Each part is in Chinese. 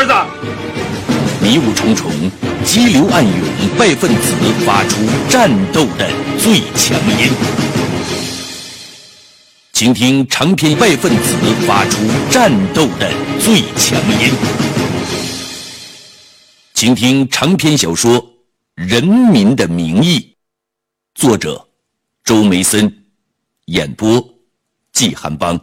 儿子。 迷雾重重，激流暗涌，外分子发出战斗的最强音。请听长篇外分子发出战斗的最强音。请听长篇小说《人民的名义》，作者周梅森，演播季寒邦。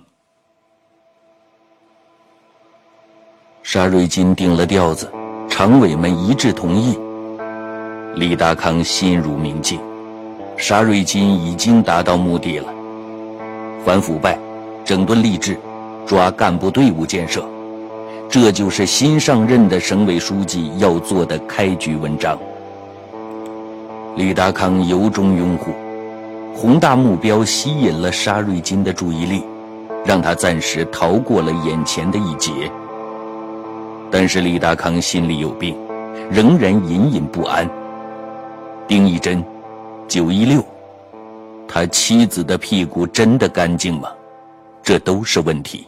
沙瑞金定了调子，常委们一致同意。李达康心如明镜，沙瑞金已经达到目的了。反腐败，整顿吏治，抓干部队伍建设，这就是新上任的省委书记要做的开局文章。李达康由衷拥护，宏大目标吸引了沙瑞金的注意力，让他暂时逃过了眼前的一劫。但是李达康心里有病，仍然隐隐不安。丁义珍916，他妻子的屁股真的干净吗？这都是问题。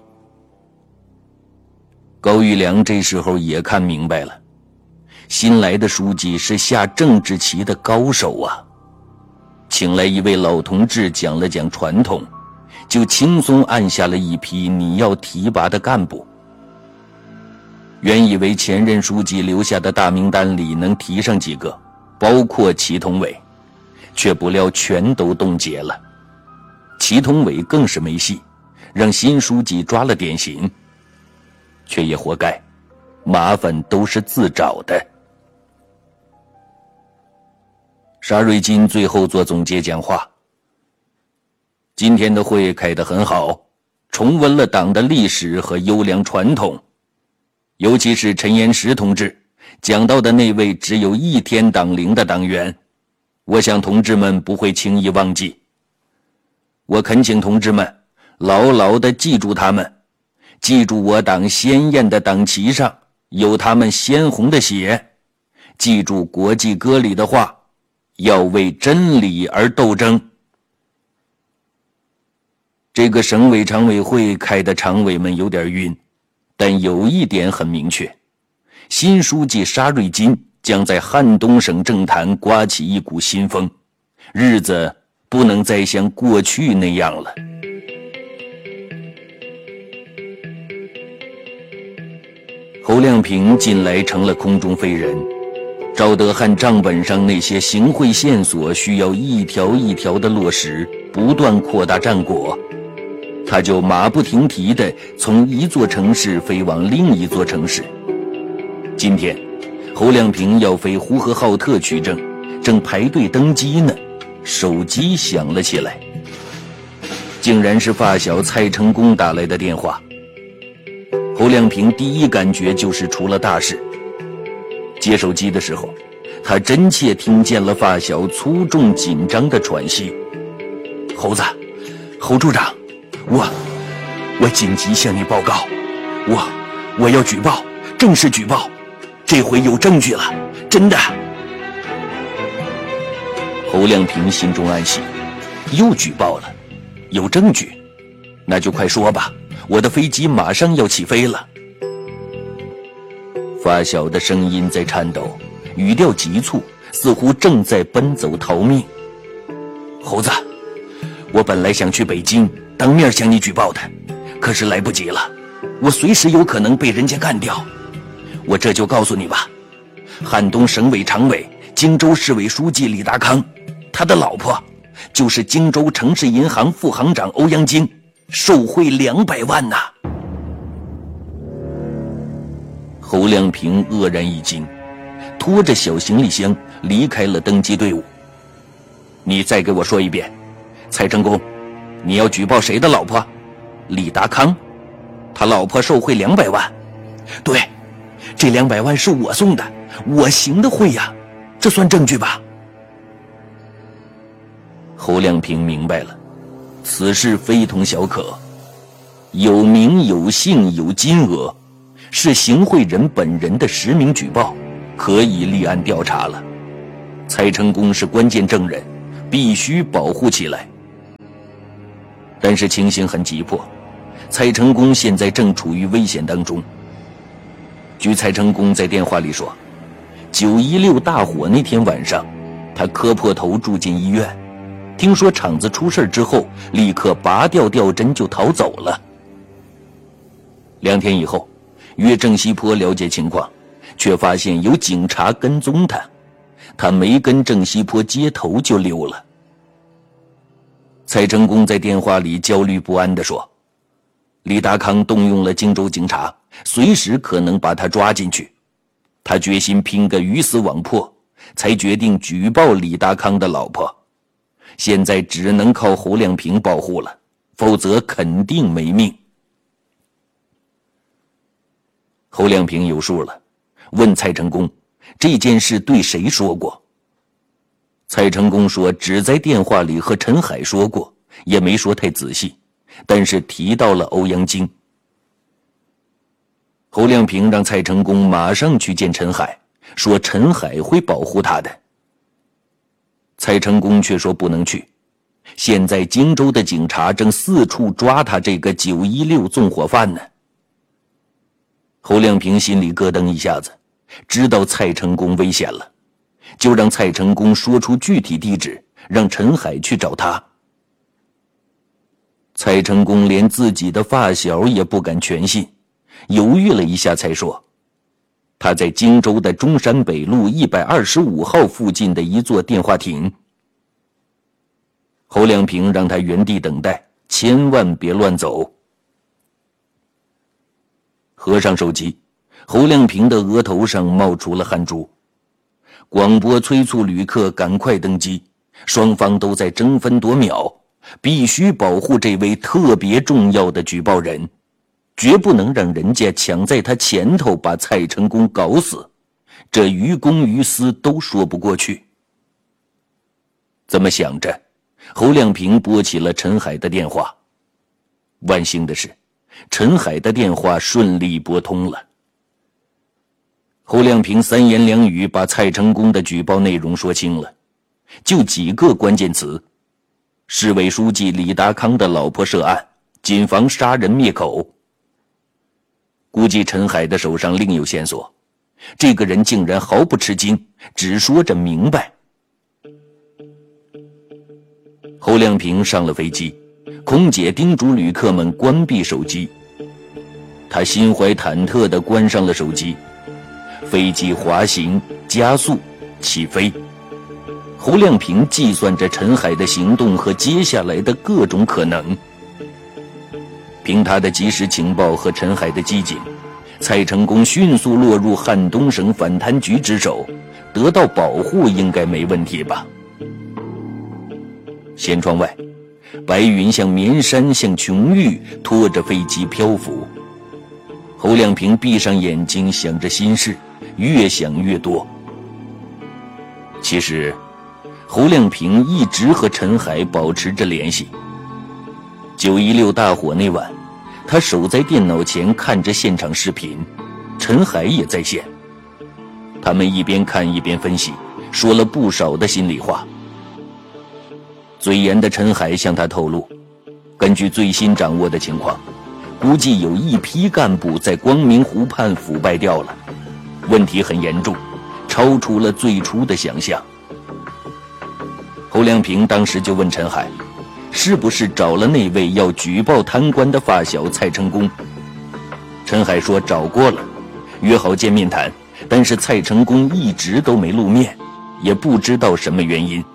高育良这时候也看明白了，新来的书记是下政治棋的高手啊。请来一位老同志讲了讲传统，就轻松按下了一批你要提拔的干部。原以为前任书记留下的大名单里能提上几个，包括祁同伟，却不料全都冻结了。祁同伟更是没戏，让新书记抓了典型，却也活该，麻烦都是自找的。沙瑞金最后做总结讲话：今天的会开得很好，重温了党的历史和优良传统，尤其是陈岩石同志讲到的那位只有1天党龄的党员，我想同志们不会轻易忘记。我恳请同志们牢牢地记住他们，记住我党鲜艳的党旗上有他们鲜红的血，记住国际歌里的话，要为真理而斗争。这个省委常委会开的常委们有点晕，但有一点很明确，新书记沙瑞金将在汉东省政坛刮起一股新风，日子不能再像过去那样了。侯亮平近来成了空中飞人，赵德汉账本上那些行贿线索需要一条一条的落实，不断扩大战果，他就马不停蹄地从一座城市飞往另一座城市。今天侯亮平要飞呼和浩特取证，正排队登机呢，手机响了起来，竟然是发小蔡成功打来的电话。侯亮平第一感觉就是出了大事。接手机的时候，他真切听见了发小粗重紧张的喘息。猴子，侯处长，我紧急向你报告，我要举报，正式举报，这回有证据了，真的。侯亮平心中暗喜，又举报了，有证据，那就快说吧，我的飞机马上要起飞了。发小的声音在颤抖，语调急促，似乎正在奔走逃命。猴子，我本来想去北京当面向你举报的，可是来不及了，我随时有可能被人家干掉。我这就告诉你吧，汉东省委常委、荆州市委书记李达康，他的老婆就是荆州城市银行副行长欧阳菁，受贿200万呐。侯亮平愕然一惊，拖着小行李箱离开了登机队伍。你再给我说一遍，蔡成功，你要举报谁的老婆？李达康，他老婆受贿200万。对，这200万是我送的，我行的贿呀，这算证据吧？侯亮平明白了，此事非同小可，有名有姓有金额，是行贿人本人的实名举报，可以立案调查了。蔡成功是关键证人，必须保护起来。但是情形很急迫，蔡成功现在正处于危险当中。 据蔡成功在电话里说，916大火那天晚上，他磕破头住进医院，听说厂子出事之后，立刻拔掉吊针就逃走了。2天以后，约郑西坡了解情况，却发现有警察跟踪他，他没跟郑西坡接头就溜了。蔡成功在电话里焦虑不安地说，李达康动用了荆州警察，随时可能把他抓进去，他决心拼个鱼死网破，才决定举报李达康的老婆，现在只能靠侯亮平保护了，否则肯定没命。侯亮平有数了，问蔡成功这件事对谁说过。蔡成功说只在电话里和陈海说过，也没说太仔细，但是提到了欧阳菁。侯亮平让蔡成功马上去见陈海，说陈海会保护他的。蔡成功却说不能去，现在荆州的警察正四处抓他这个916纵火犯呢。侯亮平心里咯噔一下子，知道蔡成功危险了，就让蔡成功说出具体地址，让陈海去找他。蔡成功连自己的发小也不敢全信，犹豫了一下才说，他在荆州的中山北路125号附近的一座电话亭。侯亮平让他原地等待，千万别乱走。合上手机，侯亮平的额头上冒出了汗珠。广播催促旅客赶快登机，双方都在争分夺秒，必须保护这位特别重要的举报人，绝不能让人家抢在他前头把蔡成功搞死，这于公于私都说不过去。这么想着，侯亮平拨起了陈海的电话。万幸的是，陈海的电话顺利拨通了。侯亮平三言两语把蔡成功的举报内容说清了，就几个关键词：市委书记李达康的老婆涉案，谨防杀人灭口。估计陈海的手上另有线索，这个人竟然毫不吃惊，只说着明白。侯亮平上了飞机，空姐叮嘱旅客们关闭手机，他心怀忐忑地关上了手机。飞机滑行加速起飞，侯亮平计算着陈海的行动和接下来的各种可能。凭他的及时情报和陈海的机警，蔡成功迅速落入汉东省反贪局之手，得到保护应该没问题吧。舷窗外，白云像绵山像琼玉拖着飞机漂浮。侯亮平闭上眼睛想着心事，越想越多。其实侯亮平一直和陈海保持着联系。916大火那晚，他守在电脑前看着现场视频，陈海也在线。他们一边看一边分析，说了不少的心里话。嘴严的陈海向他透露，根据最新掌握的情况，估计有一批干部在光明湖畔腐败掉了，问题很严重，超出了最初的想象。侯亮平当时就问陈海，是不是找了那位要举报贪官的发小蔡成功？陈海说找过了，约好见面谈，但是蔡成功一直都没露面，也不知道什么原因。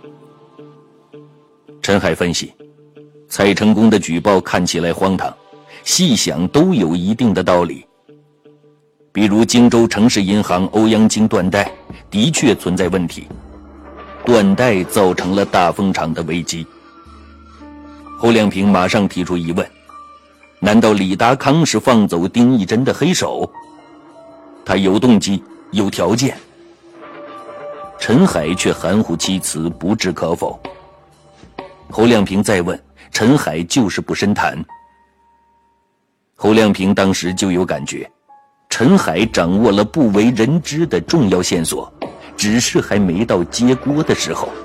陈海分析，蔡成功的举报看起来荒唐，细想都有一定的道理。比如荆州城市银行欧阳菁断贷的确存在问题，断贷造成了大风厂的危机。侯亮平马上提出疑问，难道李达康是放走丁义珍的黑手？他有动机有条件。陈海却含糊其辞，不置可否。侯亮平再问，陈海就是不深谈。侯亮平当时就有感觉，陈海掌握了不为人知的重要线索，只是还没到接锅的时候。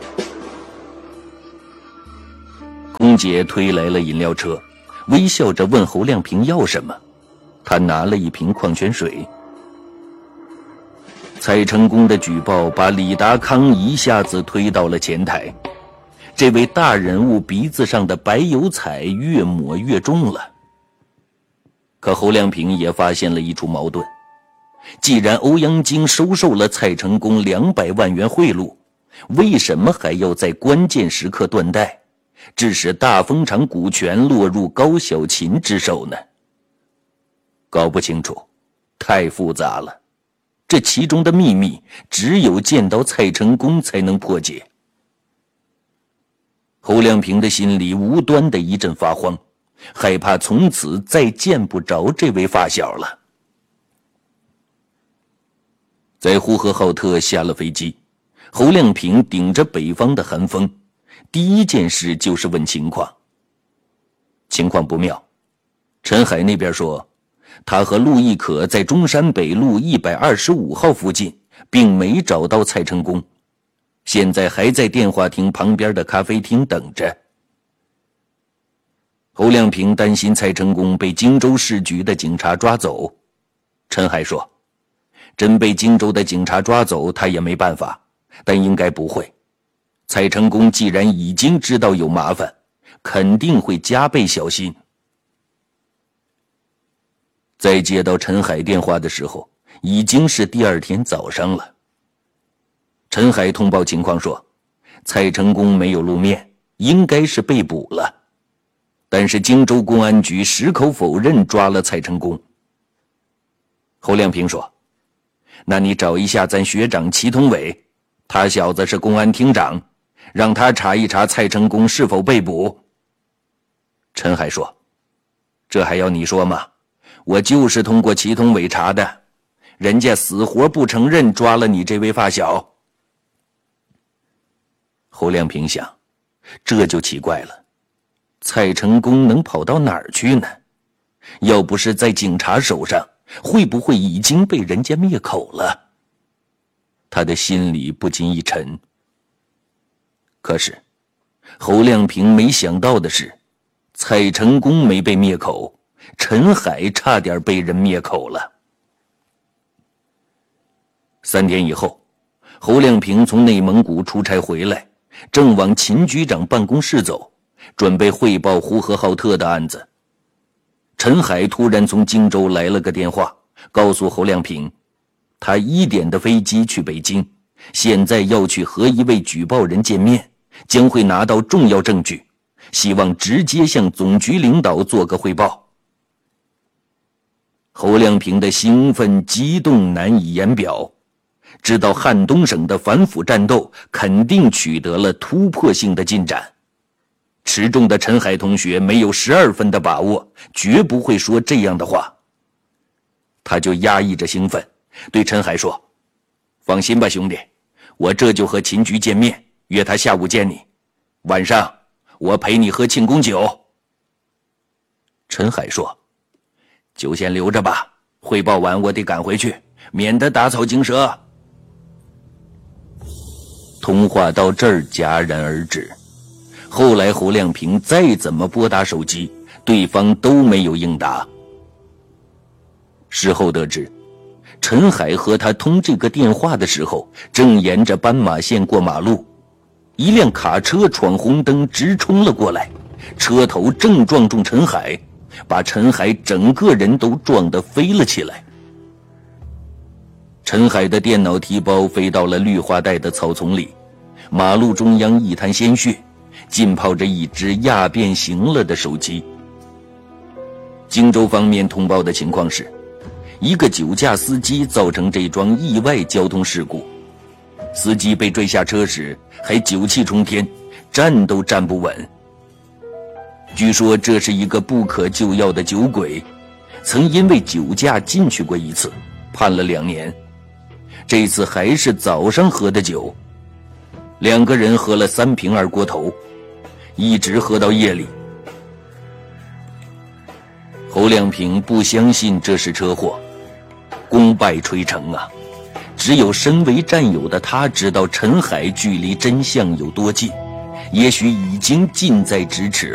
空姐推来了饮料车，微笑着问侯亮平要什么。他拿了一瓶矿泉水。 蔡成功的举报把李达康一下子推到了前台，这位大人物鼻子上的白油彩越抹越重了。可侯亮平也发现了一处矛盾，既然欧阳菁收受了蔡成功200万元贿赂，为什么还要在关键时刻断代，致使大丰厂股权落入高小琴之手呢？搞不清楚，太复杂了，这其中的秘密只有见到蔡成功才能破解。侯亮平的心里无端的一阵发慌，害怕从此再见不着这位发小了。在呼和浩特下了飞机，侯亮平顶着北方的寒风，第一件事就是问情况。情况不妙，陈海那边说他和陆亦可在中山北路125号附近，并没找到蔡成功，现在还在电话亭旁边的咖啡厅等着。侯亮平担心蔡成功被荆州市局的警察抓走，陈海说真被荆州的警察抓走他也没办法，但应该不会。蔡成功既然已经知道有麻烦，肯定会加倍小心。在接到陈海电话的时候，已经是第二天早上了。陈海通报情况说，蔡成功没有露面，应该是被捕了。但是荆州公安局矢口否认抓了蔡成功。侯亮平说，那你找一下咱学长祁同伟，他小子是公安厅长，让他查一查蔡成功是否被捕。陈海说，这还要你说吗？我就是通过祁同伟查的，人家死活不承认抓了你这位发小。侯亮平想，这就奇怪了，蔡成功能跑到哪儿去呢？要不是在警察手上，会不会已经被人家灭口了？他的心里不禁一沉。可是侯亮平没想到的是，蔡成功没被灭口，陈海差点被人灭口了。3天以后，侯亮平从内蒙古出差回来，正往秦局长办公室走，准备汇报呼和浩特的案子。陈海突然从荆州来了个电话，告诉侯亮平，他1点的飞机去北京，现在要去和一位举报人见面，将会拿到重要证据，希望直接向总局领导做个汇报。侯亮平的兴奋激动难以言表，知道汉东省的反腐战斗肯定取得了突破性的进展。持重的陈海同学没有12分的把握，绝不会说这样的话。他就压抑着兴奋，对陈海说，放心吧兄弟，我这就和秦局见面，约他下午见你，晚上我陪你喝庆功酒。陈海说，就先留着吧，汇报完我得赶回去，免得打草惊蛇。通话到这儿戛然而止。后来侯亮平再怎么拨打手机，对方都没有应答。事后得知，陈海和他通这个电话的时候，正沿着斑马线过马路，一辆卡车闯红灯直冲了过来，车头正撞中陈海，把陈海整个人都撞得飞了起来。陈海的电脑提包飞到了绿化带的草丛里，马路中央一滩鲜血，浸泡着一只压变形了的手机。荆州方面通报的情况是，一个酒驾司机造成这桩意外交通事故，司机被坠下车时还酒气冲天，站都站不稳。据说这是一个不可救药的酒鬼，曾因为酒驾进去过一次，判了2年。这次还是早上喝的酒，2个人喝了3瓶二锅头，一直喝到夜里。侯亮平不相信这是车祸，功败垂成啊！只有身为战友的他知道陈海距离真相有多近，也许已经近在咫尺了。